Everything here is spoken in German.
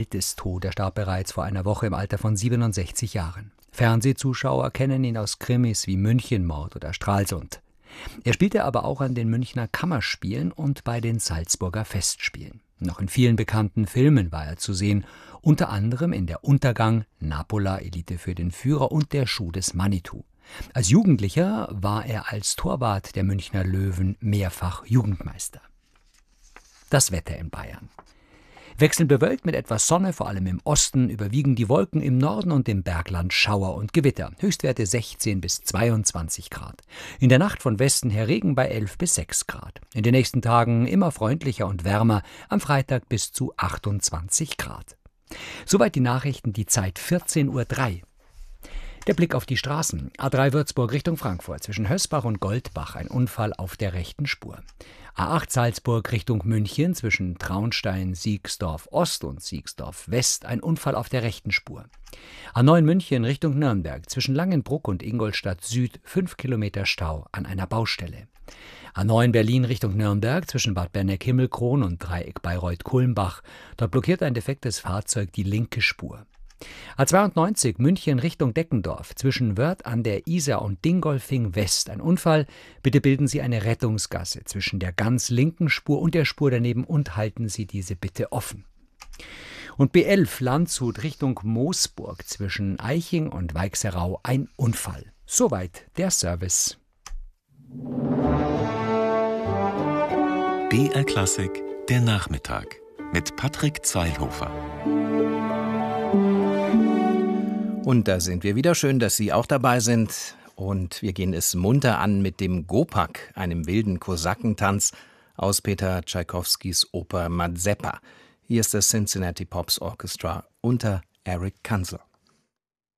Tod. Er starb bereits vor einer Woche im Alter von 67 Jahren. Fernsehzuschauer kennen ihn aus Krimis wie Münchenmord oder Stralsund. Er spielte aber auch an den Münchner Kammerspielen und bei den Salzburger Festspielen. Noch in vielen bekannten Filmen war er zu sehen, unter anderem in Der Untergang, Napola, Elite für den Führer und Der Schuh des Manitou. Als Jugendlicher war er als Torwart der Münchner Löwen mehrfach Jugendmeister. Das Wetter in Bayern. Wechselnd bewölkt mit etwas Sonne, vor allem im Osten, überwiegen die Wolken im Norden und im Bergland Schauer und Gewitter. Höchstwerte 16 bis 22 Grad. In der Nacht von Westen her Regen bei 11 bis 6 Grad. In den nächsten Tagen immer freundlicher und wärmer, am Freitag bis zu 28 Grad. Soweit die Nachrichten, die Zeit 14:03 Uhr. Der Blick auf die Straßen. A3 Würzburg Richtung Frankfurt. Zwischen Hösbach und Goldbach ein Unfall auf der rechten Spur. A8 Salzburg Richtung München. Zwischen Traunstein, Siegsdorf Ost und Siegsdorf West ein Unfall auf der rechten Spur. A9 München Richtung Nürnberg. Zwischen Langenbruck und Ingolstadt Süd 5 Kilometer Stau an einer Baustelle. A9 Berlin Richtung Nürnberg. Zwischen Bad Berneck-Himmelkron und Dreieck Bayreuth-Kulmbach. Dort blockiert ein defektes Fahrzeug die linke Spur. A92 München Richtung Deckendorf, zwischen Wörth an der Isar und Dingolfing West ein Unfall. Bitte bilden Sie eine Rettungsgasse zwischen der ganz linken Spur und der Spur daneben und halten Sie diese bitte offen. Und B11 Landshut Richtung Moosburg, zwischen Eiching und Weichserau ein Unfall. Soweit der Service. BR Klassik, der Nachmittag mit Patrick Zeilhofer. Und da sind wir wieder. Schön, dass Sie auch dabei sind. Und wir gehen es munter an mit dem Gopak, einem wilden Kosakentanz aus Peter Tschaikowskis Oper Mazeppa. Hier ist das Cincinnati Pops Orchestra unter Eric Kanzel.